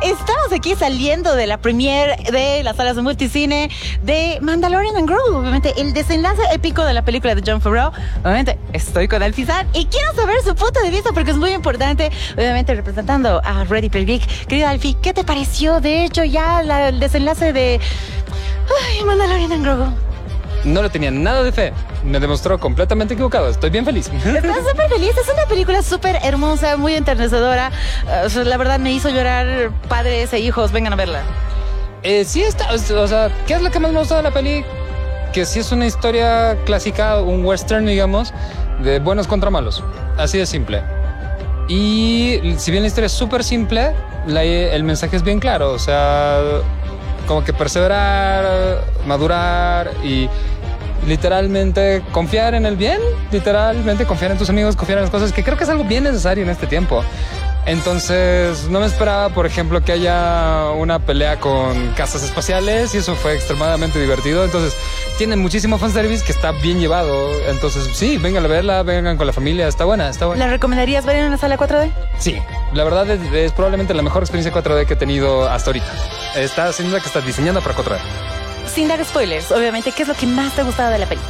Estamos aquí saliendo de la premiere de las salas de multicine de Mandalorian and Grogu. Obviamente, el desenlace épico de la película de Jon Favreau. Obviamente, estoy con Alfizar y quiero saber su punto de vista porque es muy importante. Obviamente, representando a Ready Player Geek. Querida Alfie, ¿qué te pareció? De hecho, ya el desenlace de Mandalorian and Grogu. No le tenía nada de fe. Me demostró completamente equivocado. Estoy bien feliz. Estás súper feliz. Es una película súper hermosa, muy enternecedora. La verdad me hizo llorar. Padres e hijos, vengan a verla. Sí está. O sea, ¿qué es lo que más me gustó de la peli? Que sí es una historia clásica, un western, digamos, de buenos contra malos. Así de simple. Y si bien la historia es súper simple, el mensaje es bien claro. O sea, como que perseverar, madurar y literalmente confiar en el bien, literalmente confiar en tus amigos, confiar en las cosas, que creo que es algo bien necesario en este tiempo. Entonces no me esperaba, por ejemplo, que haya una pelea con casas espaciales y eso fue extremadamente divertido. Entonces tiene muchísimo fanservice que está bien llevado. Entonces sí, vengan a verla, vengan con la familia, está buena, está buena. ¿La recomendarías ver en una sala 4D? Sí, la verdad es probablemente la mejor experiencia 4D que he tenido hasta ahorita. Está sin duda que está diseñada para 4D. Sin dar spoilers, obviamente, ¿qué es lo que más te ha gustado de la peli?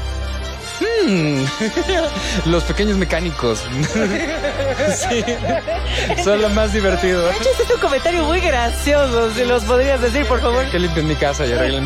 Los pequeños mecánicos. Sí, son lo más divertido. De hecho, ese es un comentario muy gracioso. Si los podrías decir, por favor. Que limpien mi casa y arreglen